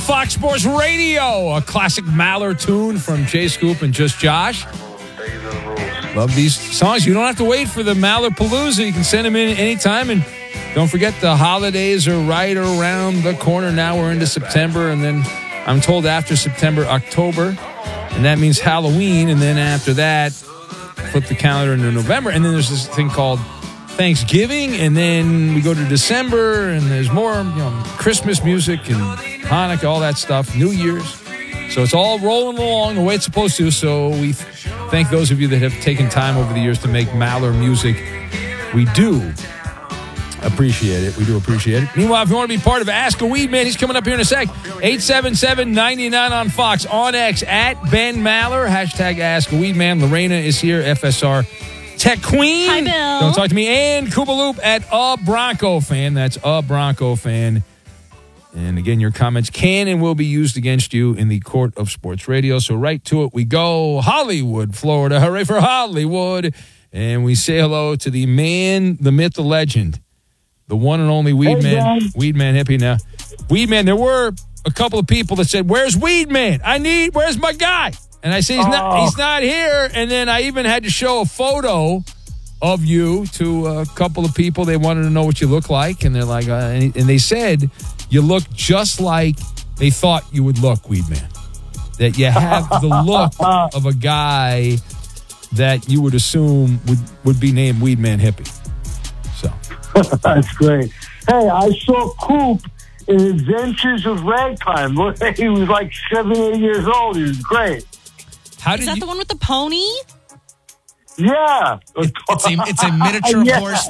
Fox Sports Radio, a classic Maller tune from Jay Scoop and Just Josh. Love these songs. You don't have to wait for the Maller Palooza. You can send them in anytime. And don't forget, the holidays are right around the corner now. We're into September, and then I'm told after September, October, and that means Halloween. And then after that, flip the calendar into November, and then there's this thing called Thanksgiving, and then we go to December, and there's more Christmas music and Hanukkah, all that stuff, New Year's. So it's all rolling along the way it's supposed to. So we thank those of you that have taken time over the years to make Maller music. We do appreciate it. We do appreciate it. Meanwhile, if you want to be part of Ask a Weed Man, he's coming up here in a sec. 877-99 on Fox, on X, at Ben Maller, hashtag Ask a Weed Man. Lorena is here, FSR Tech Queen. Hi, Bill. Don't talk to me. And Cuba Loop at A Bronco Fan. That's A Bronco Fan. And again, your comments can and will be used against you in the court of sports radio. So right to it we go. Hollywood, Florida. Hooray for Hollywood. And we say hello to the man, the myth, the legend, the one and only Weed Man. Weed Man hippie now. Weed Man, there were a couple of people that said, where's Weed Man? Where's my guy? And I say, he's not here. And then I even had to show a photo of you to a couple of people. They wanted to know what you look like. And they're like, and they said, you look just like they thought you would look, Weed Man. That you have the look of a guy that you would assume would be named Weed Man Hippie. So that's great. Hey, I saw Coop in Adventures of Ragtime. He was like 7, 8 years old. He was great. Is that the one with the pony? Yeah. It's a miniature horse